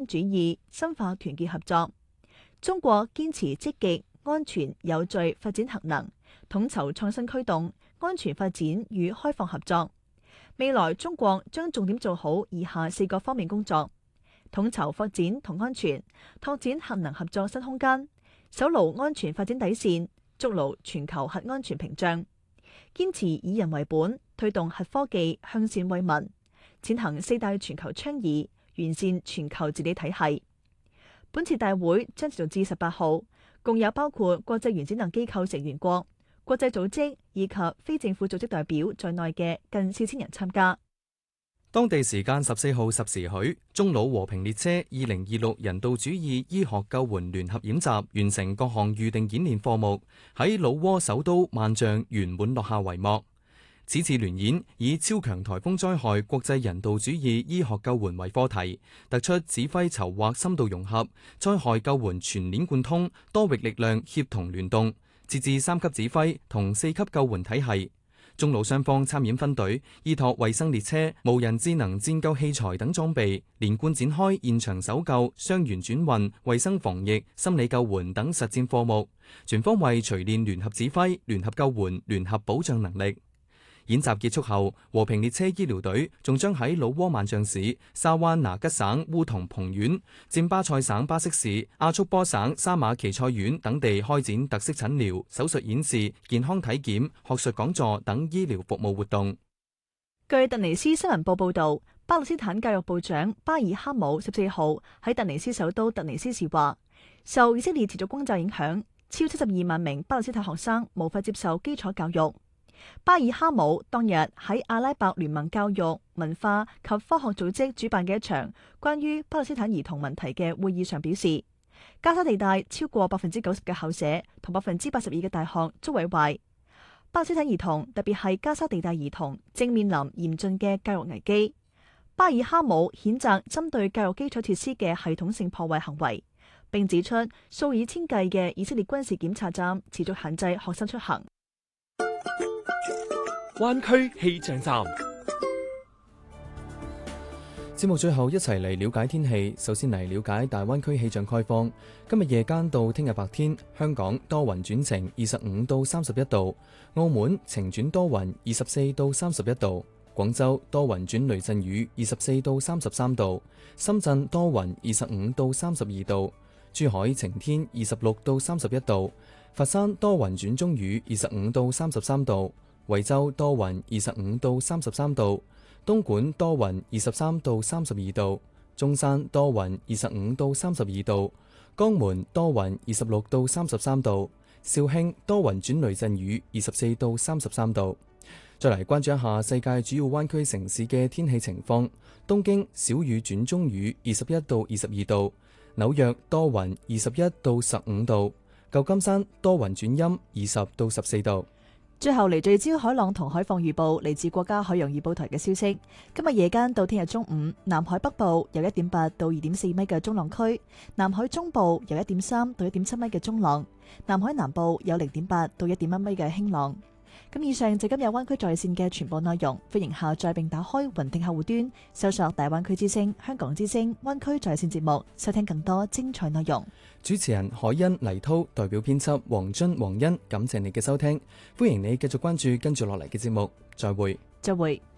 主義，深化團結合作。中國堅持積極、安全、有序發展核能，統籌創新驅動、安全發展與開放合作。未來中國將重點做好以下4個方面工作：統籌發展同安全，拓展核能合作新空間，守牢安全發展底線，築牢全球核安全屏障。堅持以人為本，推動核科技向善為民，踐行4大全球倡議，完善全球治理體系。本次大會將持續至18號，共有包括國際原子能機構成員國、國際組織以及非政府組織代表在內嘅近4000人參加。 當地時間14號10時許，中老和平列車2026人道主義醫學救援聯合演習完成各項預定演練項目，喺老撾首都萬象圓滿落下帷幕。此次聯演以超強颱風災害國際人道主義醫學救援為課題，突出指揮籌劃深度融合、災害救援全鏈貫通、多域力量協同聯動，設置3級指揮同4級救援體系。中老雙方參演分隊，依託衛生列車、無人智能戰救器材等裝備，連貫展開現場搜救、傷員轉運、衛生防疫、心理救援等實戰科目，全方位錘煉聯合指揮、聯合救援、聯合保障能力。演習結束後，和平列車醫療隊仲將喺老撾萬象市、沙灣拿吉省烏同蓬縣、占巴塞省巴色市、阿速波省沙馬奇塞縣等地開展特色診療、手術演示、健康體檢、學術講座等醫療服務活動。 據突尼斯新聞報報導，巴勒斯坦教育部長巴爾哈姆14號喺突尼斯首都突尼斯時話，受以色列持續轟炸影響，超72萬名巴勒斯坦學生無法接受基礎教育。巴爾哈姆當日喺阿拉伯聯盟教育、文化及科學組織主辦嘅一場關於巴勒斯坦兒童問題嘅會議上表示，加沙地帶超過90%嘅校舍同82%嘅大學遭毀壞。巴勒斯坦兒童，特別係加沙地帶兒童，正面臨嚴峻嘅教育危機。巴爾哈姆譴責針對教育基礎設施嘅系統性破壞行為，並指出數以千計嘅以色列軍事檢查站持續限制學生出行。 灣區氣象站， 節目最後一齊嚟了解天氣。首先嚟了解大灣區氣象概況。今日夜間到聽日白天，香港多雲轉晴，25到31度；澳門晴轉多雲，24到31度；廣州多雲轉雷陣雨，24到33度；深圳多雲，25到32度；珠海晴天，26到31度；佛山多雲轉中雨，25到33度。惠州多雲，25到33度；東莞多雲，23到32度；中山多雲，25到32度；江門多雲，26到33度；肇慶多雲轉雷陣雨，24到33度。再嚟關注一下世界主要灣區城市嘅天氣情況：東京小雨轉中雨，21到22度；紐約多雲，21到15度；舊金山多雲轉陰，20到14度。 最後嚟聚焦海浪同海況預報，嚟自國家海洋預報台嘅消息。今日夜間到聽日中午，南海北部有1.8到2.4米嘅中浪區，南海中部有1.3到1.7米嘅中浪，南海南部有0.8到1.1米嘅輕浪。咁以上就今日灣區在線嘅全部內容，歡迎下載並打開雲聽客戶端，搜索大灣區之聲、香港之聲、灣區在線節目，收聽更多精彩內容。 主持人海欣、黎濤，代表編輯黃津、黃欣，感謝你嘅收聽，歡迎你繼續關注跟住落嚟嘅節目，再會。 再會。